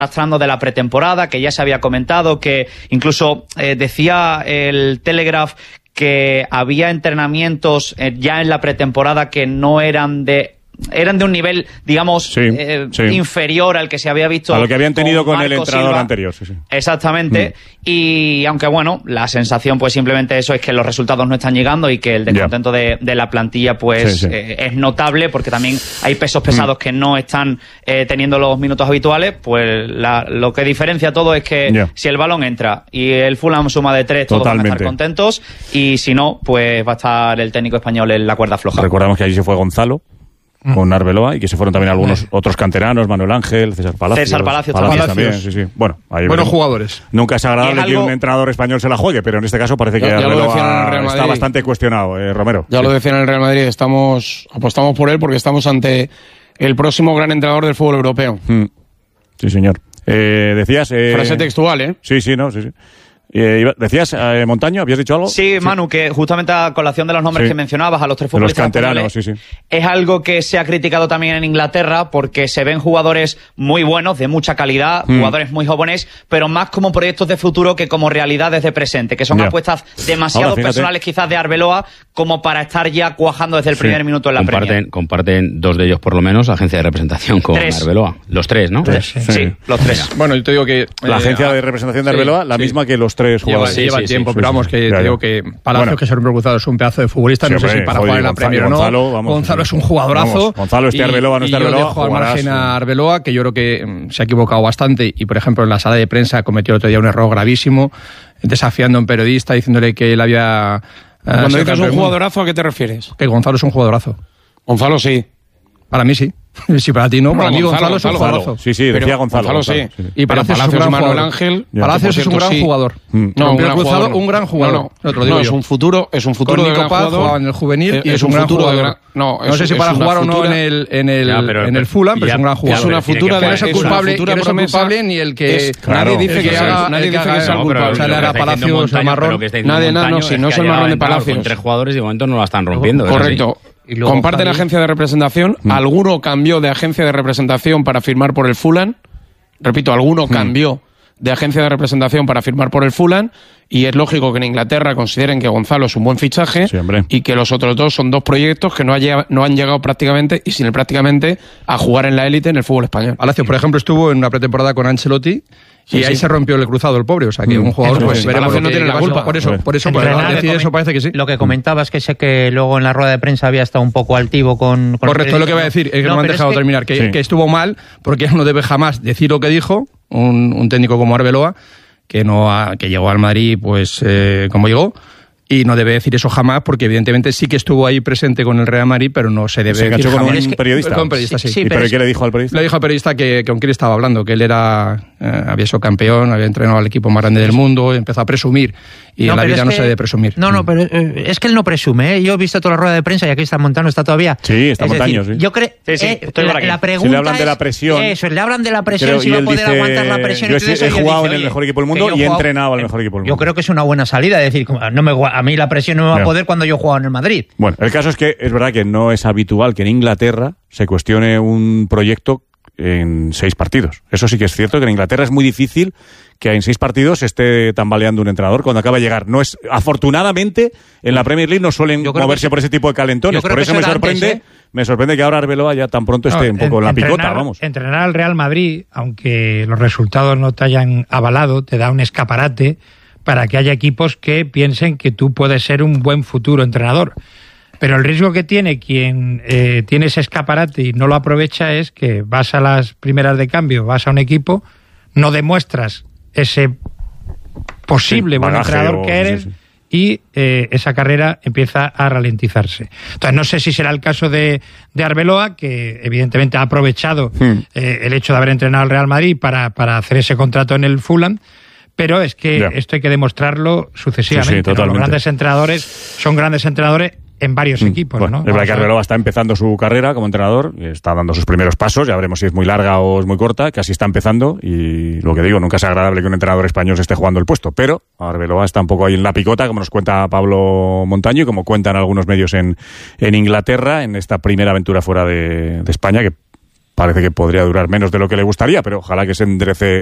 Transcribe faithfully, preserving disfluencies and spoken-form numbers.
arrastrando de la pretemporada, que ya se había comentado, que incluso eh, decía el Telegraph que había entrenamientos eh, ya en la pretemporada que no eran de eran de un nivel, digamos, sí, eh, sí. inferior al que se había visto a lo que habían tenido con, con el entrenador Silva. anterior. Sí, sí. Exactamente. Mm. Y aunque, bueno, la sensación, pues simplemente eso es que los resultados no están llegando y que el descontento yeah. de, de la plantilla, pues, sí, sí. Eh, es notable, porque también hay pesos pesados mm. que no están eh, teniendo los minutos habituales. Pues la, lo que diferencia todo es que yeah. si el balón entra y el Fulham suma de tres, todos Totalmente. van a estar contentos, y si no, pues va a estar el técnico español en la cuerda floja. Recordamos que allí se fue Gonzalo con Arbeloa, y que se fueron también algunos otros canteranos, Manuel Ángel, César Palacios. César Palacios, Palacios también. Sí, sí. Bueno, ahí buenos veremos. jugadores. Nunca es agradable algo... que un entrenador español se la juegue, pero en este caso parece que ya, Arbeloa está bastante cuestionado, eh, Romero. Ya sí. lo decían en el Real Madrid, estamos apostamos por él porque estamos ante el próximo gran entrenador del fútbol europeo. Mm. Sí, señor. Eh, decías... Eh... Frase textual, ¿eh? Sí, sí, no, sí, sí. Eh, decías, eh, Montaño, ¿habías dicho algo? Sí, Manu, sí. que justamente a colación de los nombres sí. que mencionabas, a los tres futbolistas los canteranos, sí, sí. es algo que se ha criticado también en Inglaterra, porque se ven jugadores muy buenos, de mucha calidad, mm. jugadores muy jóvenes, pero más como proyectos de futuro que como realidades de presente, que son yeah. apuestas demasiado Ahora, personales quizás de Arbeloa, como para estar ya cuajando desde el sí. primer minuto en la comparten, Premier. Comparten dos de ellos por lo menos agencia de representación con tres. Arbeloa. Los tres, ¿no? Tres, sí. sí, los tres. Mira. Bueno, yo te digo que... La eh, agencia de representación de Arbeloa, sí, la sí. misma que los tres jugadores. Lleva, lleva sí, tiempo, sí, pero sí, vamos, sí, que sí. te Ya, digo ya. que Palacios, bueno. que se ha preocupado, es un pedazo de futbolista, sí, no sé si para jugar en la Premier o no. Gonzalo, vamos, Gonzalo es un jugadorazo. Vamos, Gonzalo, este Arbeloa, no este Arbeloa. Yo dejo al margen a Arbeloa, que yo creo que mm, se ha equivocado bastante, y por ejemplo en la sala de prensa cometió el otro día un error gravísimo, desafiando a un periodista, diciéndole que él había... Uh, Cuando dices un jugadorazo, ¿a qué te refieres? Que Gonzalo es un jugadorazo. Gonzalo sí. Para mí sí. Si para ti no, para no, mí Gonzalo, Gonzalo es un jugadorazo. Sí, sí, decía Gonzalo. Gonzalo, Gonzalo sí. sí. Y Palacios, Palacios es un gran Manuel jugador. Ángel. Palacios es un gran sí. jugador. Mm. No, un gran cruzado, jugador. un gran jugador. No, no, no, te lo digo no yo. es un futuro, es un futuro Con de Nico gran Paz jugador. jugaba en el juvenil es, y es, es un, un gran futuro jugador. de gran, no, no sé es, si para jugar futura, o no en el en el ya, pero, en el Fulham, pero ya, es un gran jugador. Es una futura de no es el culpable, que no es el culpable ni el que nadie dice que haga, nadie dice que sea el culpable. O sea, le hará Palacios el marrón. Nadie, no, si no es el marrón de Palacios. Con tres jugadores y de momento no la están rompiendo. Correcto. Comparten agencia de representación. Mm. Alguno cambió de agencia de representación para firmar por el Fulham. Repito, alguno mm. cambió de agencia de representación para firmar por el Fulham. Y es lógico que en Inglaterra consideren que Gonzalo es un buen fichaje, sí, y que los otros dos son dos proyectos que no, ha llegado, no han llegado prácticamente, y sin el prácticamente, a jugar en la élite en el fútbol español. Palacios, por ejemplo, estuvo en una pretemporada con Ancelotti. Sí, y ahí sí. se rompió el cruzado el pobre, o sea que mm. un jugador pues, veremos no tiene la culpa. Por eso, por eso, por decir eso parece que sí. Lo que comentabas, que sé que luego en la rueda de prensa había estado un poco altivo con... con Correcto, es lo que voy a decir, es que no, no me han dejado es que... terminar, que, sí. que estuvo mal, porque no debe jamás decir lo que dijo un, un técnico como Arbeloa, que no ha, que llegó al Madrid pues eh, como llegó, y no debe decir eso jamás, porque evidentemente sí que estuvo ahí presente con el Real Madrid, pero no se debe se decir con jamás. Un Es que, periodista. Con un periodista, sí. sí, sí ¿Y pero qué le dijo al periodista? Le dijo al periodista que, que con quién estaba hablando, que él era eh, había sido campeón, había entrenado al equipo más grande del mundo, empezó a presumir, y no, en la vida no que, se debe presumir. No, no, pero eh, es que él no presume, ¿eh? Yo he visto toda la rueda de prensa, y aquí está Montano, está todavía. Sí, está es Montaño, decir, sí. Yo creo, sí, sí, eh, la, la pregunta si le hablan de la presión. Es, eso, le hablan de la presión, creo, si va a poder dice, aguantar la presión. Yo y todo he, eso, he jugado dice, en el mejor equipo del mundo y he entrenado al mejor equipo del mundo. Yo creo que es una buena salida, es decir, no me, a mí la presión no me va a poder cuando yo he jugado en el Madrid. Bueno, el caso es que es verdad que no es habitual que en Inglaterra se cuestione un proyecto en seis partidos. Eso sí que es cierto, que en Inglaterra es muy difícil que en seis partidos se esté tambaleando un entrenador cuando acaba de llegar. No es, afortunadamente, en la Premier League no suelen moverse por ese tipo de calentones. Por eso me sorprende, antes, ¿eh? me sorprende que ahora Arbeloa ya tan pronto esté no, un poco en la entrenar, picota, vamos. Entrenar al Real Madrid, aunque los resultados no te hayan avalado, te da un escaparate para que haya equipos que piensen que tú puedes ser un buen futuro entrenador. Pero el riesgo que tiene quien eh, tiene ese escaparate y no lo aprovecha es que vas a las primeras de cambio, vas a un equipo, no demuestras ese posible sí, buen entrenador o, que eres, sí, sí. y eh, esa carrera empieza a ralentizarse. Entonces no sé si será el caso de, de Arbeloa, que evidentemente ha aprovechado hmm. eh, el hecho de haber entrenado al Real Madrid para, para hacer ese contrato en el Fulham. Pero es que yeah. esto hay que demostrarlo sucesivamente. Sí, sí, ¿no? Los grandes entrenadores son grandes entrenadores en varios mm. equipos, bueno, ¿no? Es verdad que Arbeloa está empezando su carrera como entrenador, está dando sus primeros pasos, ya veremos si es muy larga o es muy corta, casi está empezando, y lo que digo, nunca es agradable que un entrenador español se esté jugando el puesto, pero Arbeloa está un poco ahí en la picota, como nos cuenta Pablo Montaño y como cuentan algunos medios en, en Inglaterra, en esta primera aventura fuera de, de España, que parece que podría durar menos de lo que le gustaría, pero ojalá que se enderece